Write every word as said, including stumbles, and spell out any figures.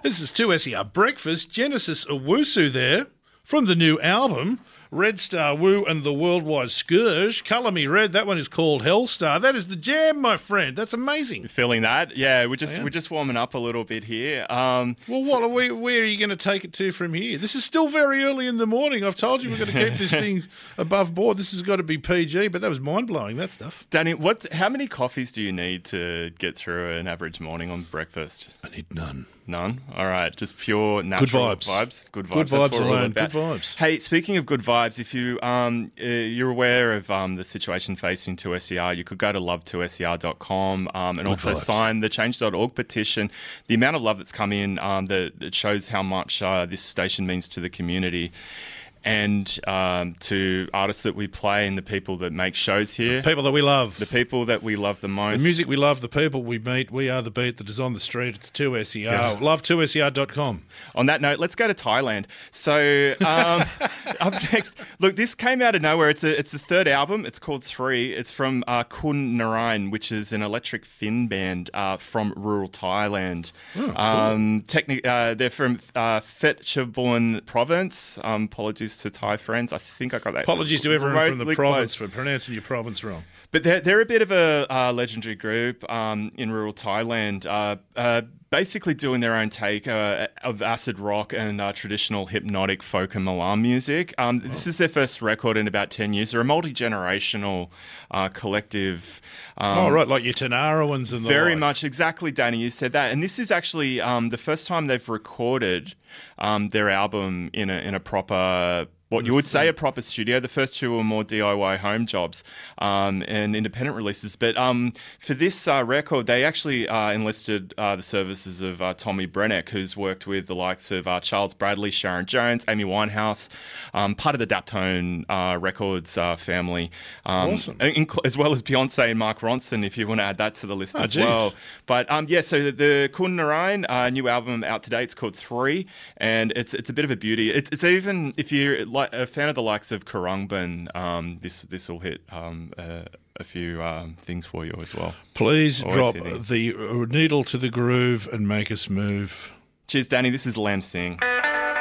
This is two S E R Breakfast. Genesis Owusu there from the new album, Red Star Woo and the Worldwide Scourge. Colour Me Red, that one is called Hellstar. That is the jam, my friend. That's amazing. You're feeling that? Yeah, we're just we're just warming up a little bit here. Um, well, what are we, where are you going to take it to from here? This is still very early in the morning. I've told you we're going to keep this thing above board. This has got to be P G, but that was mind-blowing, that stuff. Danny, what? How many coffees do you need to get through an average morning on breakfast? I need none. None? All right. Just pure natural good vibes. vibes. Good vibes. Good That's vibes what we're all alone. about. Good vibes. Hey, speaking of good vibes, if you, um, uh, you're aware of um, the situation facing two S E R, you could go to love two S E R dot com um, and Good also vibes. sign the change dot org petition. The amount of love that's come in, um, that it shows how much uh, this station means to the community. And um, to artists that we play and the people that make shows here. The people that we love. The people that we love the most. The music we love, the people we meet. We are the beat that is on the street. It's two S E R. Yeah. love two S E R dot com. On that note, let's go to Thailand. So um, up next, look, this came out of nowhere. It's a, it's the third album. It's called Three. It's from uh, Kun Narain, which is an electric Finn band uh, from rural Thailand. Oh, cool. um, techni- uh, they're from uh, Phetchabun province. Um, apologies to Thai friends. I think I got that. Apologies to everyone from the remotely province close. for pronouncing your province wrong. But they're, they're a bit of a uh, legendary group um, in rural Thailand, uh, uh, basically doing their own take uh, of acid rock and uh, traditional hypnotic folk and malam music. Um, oh. This is their first record in about ten years. They're a multi-generational uh, collective. Um, oh, right, like your Tanarowans and the Very like. much, exactly, Danny, you said that. And this is actually um, the first time they've recorded um, their album in a in a proper... what you would say a proper studio. The first two were more D I Y home jobs um, and independent releases. But um, for this uh, record, they actually uh, enlisted uh, the services of uh, Tommy Brenneck, who's worked with the likes of uh, Charles Bradley, Sharon Jones, Amy Winehouse, um, part of the Daptone uh, Records uh, family. Um, awesome. inc- as well as Beyonce and Mark Ronson, if you want to add that to the list oh, as geez. well. But um, yeah, so the, the Kun Narain uh, new album out today, it's called Three, and it's it's a bit of a beauty. It's, it's even, if you're like a fan of the likes of Karungbin, um, this this will hit um, uh, a few um, things for you as well. Please Always drop hitting. the needle to the groove and make us move. Cheers, Danny. This is Lam Singh.